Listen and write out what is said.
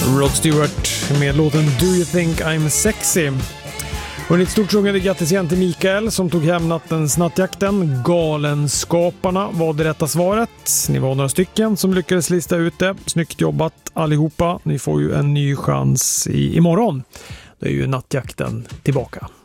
Rod Stewart med låten Do You Think I'm Sexy. Och ett stort sjungande grattis igen till Mikael som tog hem nattens nattjakten. Galenskaparna var det rätta svaret. Ni var några stycken som lyckades lista ut det. Snyggt jobbat allihopa. Ni får ju en ny chans imorgon. Det är ju nattjakten tillbaka.